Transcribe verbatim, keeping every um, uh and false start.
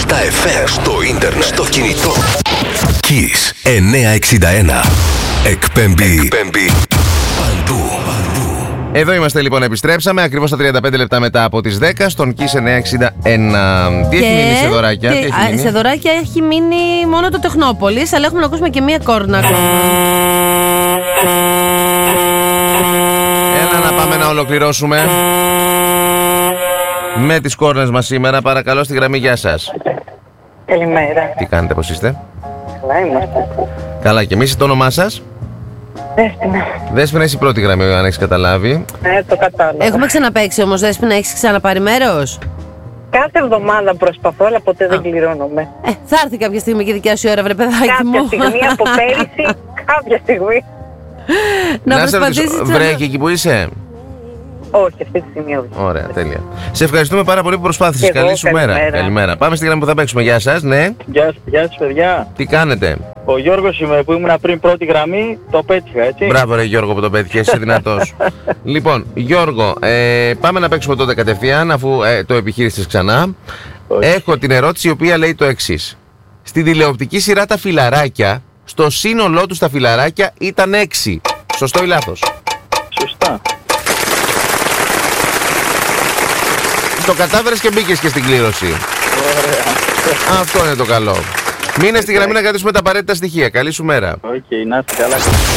Στα εφ εμ, στο ίντερνετ, στο κινητό. Kiss εννιακόσια εξήντα ένα. Εκπέμπει, εκπέμπει παντού. Εδώ είμαστε λοιπόν, επιστρέψαμε ακριβώς τα τριάντα πέντε λεπτά μετά από τις δέκα στον Kiss εννιακόσια εξήντα ένα. Τι έχει μείνει σε δωράκια? Και, τι έχει α, μείνει? σε δωράκια έχει μείνει μόνο το Τεχνόπολης, αλλά έχουμε να ακούσουμε και μία κόρνα ακόμα. Έλα να πάμε να ολοκληρώσουμε με τις κόρνες μας σήμερα. Παρακαλώ, στη γραμμή, γεια σας. Καλημέρα. Τι κάνετε, πώς είστε? Καλά είμαστε. Καλά, και εμείς. Το όνομά σας? Δέσποινα. Δέσποινα, είσαι η πρώτη γραμμή, αν έχεις καταλάβει. Ναι, το κατάλαβα. Έχουμε ξαναπαίξει όμως, Δέσποινα, έχεις ξαναπάρει μέρος? Κάθε εβδομάδα προσπαθώ, αλλά ποτέ δεν κληρώνομαι. Ε, θα έρθει κάποια στιγμή και η δικιά σου ώρα, βρε παιδάκι Κάποια μου. στιγμή από πέρυσι, κάποια στιγμή. να σε ρωτήσω, προσπαθήσεις ξανά. βρέχει εκεί που είσαι? Όχι, αυτή τη στιγμή όχι. Ωραία, τέλεια. Σε ευχαριστούμε πάρα πολύ που προσπάθησες. Και εγώ, Καλή σου μέρα. καλημέρα. Καλημέρα. Πάμε στη γραμμή που θα παίξουμε. Γεια σας, ναι. Γεια, γεια σας παιδιά. Τι κάνετε? Ο Γιώργος είμαι που ήμουν πριν πρώτη γραμμή, το πέτυχα έτσι. Μπράβο ρε Γιώργο που το πέτυχες, είσαι δυνατός. Λοιπόν, Γιώργο, ε, πάμε να παίξουμε τότε κατευθείαν, αφού ε, το επιχείρησες ξανά. Όχι. Έχω την ερώτηση η οποία λέει το εξής. Στην τηλεοπτική σειρά τα φιλαράκια, στο σύνολό τους τα φιλαράκια ήταν έξι. Σωστό ή λάθος? Σωστά. Το κατάφερες και μπήκες και στην κλήρωση. Ωραία. Αυτό είναι το καλό. Μείνε στη γραμμή να κρατήσουμε τα απαραίτητα στοιχεία. Καλή σου μέρα. Οκ, okay, να είστε καλά.